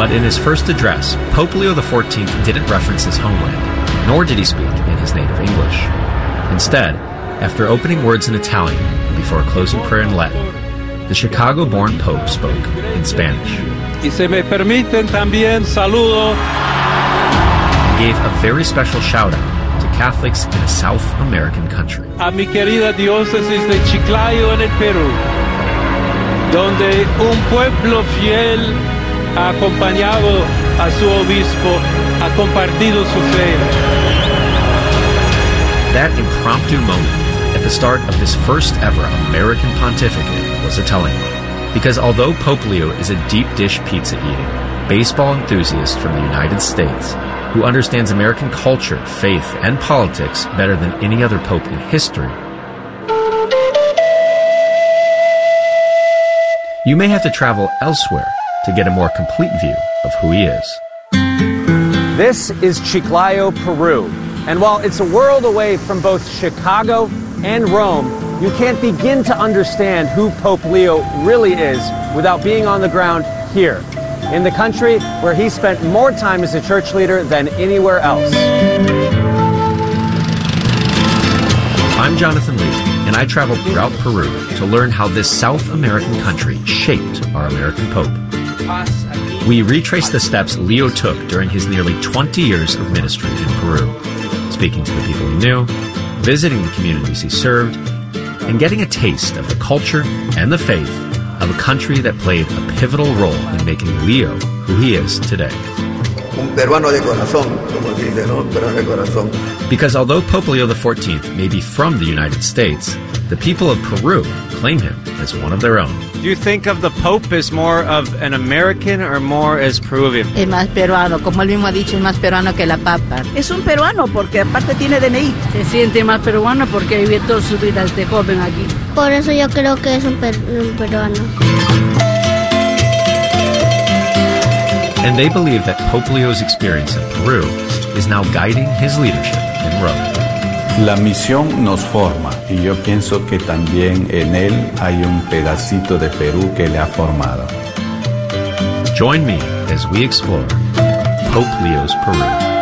But in his first address, Pope Leo XIV didn't reference his homeland, nor did he speak in his native English. Instead, after opening words in Italian and before a closing prayer in Latin, the Chicago-born Pope spoke in Spanish. Y se me permiten también saludo. And gave a very special shout-out to Catholics in a South American country. A mi querida diócesis de Chiclayo en el Perú, donde un pueblo fiel ha acompañado a su obispo, ha compartido su fe. That impromptu moment at the start of this first ever American pontificate was a telling one. Because although Pope Leo is a deep dish pizza eating, baseball enthusiast from the United States who understands American culture, faith, and politics better than any other pope in history, you may have to travel elsewhere to get a more complete view of who he is. This is Chiclayo, Peru. And while it's a world away from both Chicago and Rome, you can't begin to understand who Pope Leo really is without being on the ground here, in the country where he spent more time as a church leader than anywhere else. I'm Jonathan Lee, and I traveled throughout Peru to learn how this South American country shaped our American Pope. We retrace the steps Leo took during his nearly 20 years of ministry in Peru, speaking to the people he knew, visiting the communities he served, and getting a taste of the culture and the faith of a country that played a pivotal role in making Leo who he is today. Un peruano de corazón, como dice, ¿no? Un peruano de corazón. Because although Pope Leo XIV may be from the United States, the people of Peru claim him as one of their own. Do you think of the Pope as more of an American or more as Peruvian? Es más peruano, como él mismo ha dicho, es más peruano que la Papa. Es un peruano porque aparte tiene DNI. Se siente más peruano porque vive toda su vida desde joven aquí. Por eso yo creo que es un peruano. And they believe that Pope Leo's experience in Peru is now guiding his leadership in Rome. La misión nos forma y yo pienso que también en él hay un pedacito de Perú que le ha formado. Join me as we explore Pope Leo's Peru.